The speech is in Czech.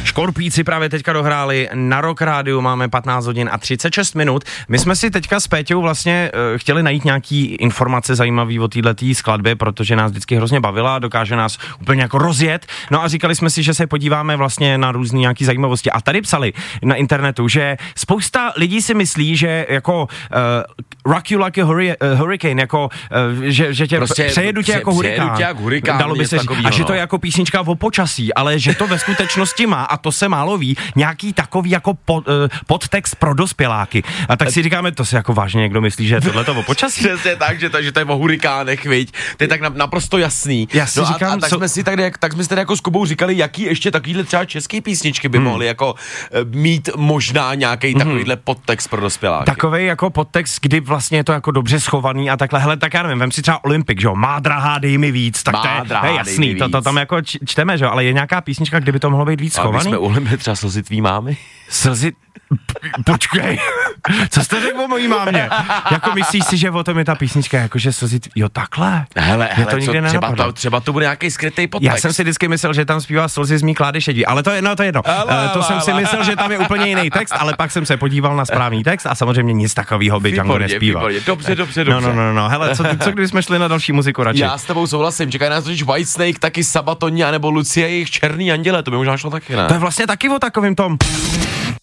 Škorpíci právě teďka dohráli na Rock Rádiu, máme 15 hodin a 36 minut. My jsme si teďka s Péťou vlastně chtěli najít nějaký informace zajímavý o této skladbě, protože nás vždycky hrozně bavila, dokáže nás úplně jako rozjet. No a říkali jsme si, že se podíváme vlastně na různý nějaký zajímavosti. A tady psali na internetu, že spousta lidí si myslí, že jako rock you like a hurricane, jako že tě prostě přejedu tě jako hurikán. Dalo by se říct, a že to je jako písnička o počasí, ale že to ve skutečnosti má, a to se málo ví, nějaký takový jako podtext pro dospěláky. A tak si říkáme, to si jako vážně někdo myslí, že tohle to o počasí? Přesně tak, že to je o hurikánech, viď? To je tak naprosto jasný. Já si říkám, a tak jsme si tady jako s Kubou říkali, jaký ještě takovýhle třeba český písničky by mohly jako mít možná nějaký takovýhle podtext pro dospěláky. Takovej jako podtext, kdy vlastně je to jako dobře schovaný a takhle, hele, tak já nevím, vem si třeba Olympik, že jo, má drahá, dej mi víc, tak to je jasný, to tam jako čteme, že jo, ale je nějaká písnička, kdyby to mohlo být víc schovaný? A my jsme Olympik třeba Slzy tvý mámy. Slzy... Počkej, co jste řekl o mojí mámě? Jako myslíš si, že o tom je ta písnička, jakože slzy... Jo, takhle. Hele, třeba to bude nějaký skrytý podtext. Já jsem si vždycky myslel, že tam zpívá Slzy z mý klády šedí, ale to je jedno. To jsem si myslel, že tam je úplně jiný text, ale pak jsem se podíval na správný text a samozřejmě nic takového by Django nespíval. Dobře. No, hele, co kdybychom šli na další muziku radši? Já s tebou souhlasím, čekají nás totiž Whitesnake, taky Sabatoni, nebo Lucie, jejich Černý anděle, to by možná šlo taky, ne? To je vlastně taky o takovým tom.